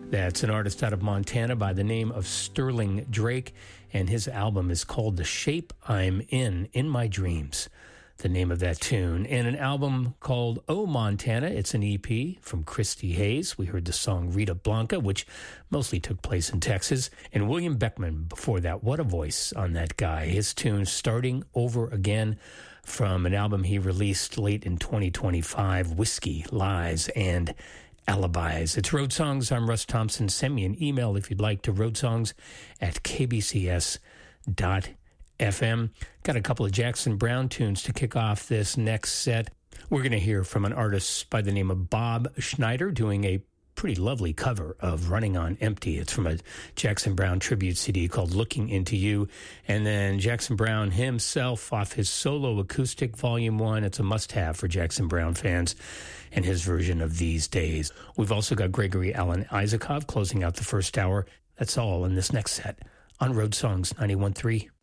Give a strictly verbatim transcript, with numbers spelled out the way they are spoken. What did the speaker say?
That's an artist out of Montana by the name of Sterling Drake, and his album is called The Shape I'm In, In My Dreams, the name of that tune. And an album called Oh Montana, it's an E P from Christy Hayes. We heard the song Rita Blanca, which mostly took place in Texas. And William Beckman before that. What a voice on that guy. His tune Starting Over Again from an album he released late in twenty twenty-five, Whiskey, Lies, and Alibis. It's Road Songs. I'm Russ Thompson. Send me an email if you'd like to roadsongs at k b c s dot f m. Got a couple of Jackson Browne tunes to kick off this next set. We're going to hear from an artist by the name of Bob Schneider doing a pretty lovely cover of Running on Empty. It's from a Jackson Browne tribute C D called Looking Into You. And then Jackson Browne himself off his solo acoustic volume one. It's a must-have for Jackson Browne fans and his version of These Days. We've also got Gregory Alan Isakov closing out the first hour. That's all in this next set on Road Songs ninety-one point three.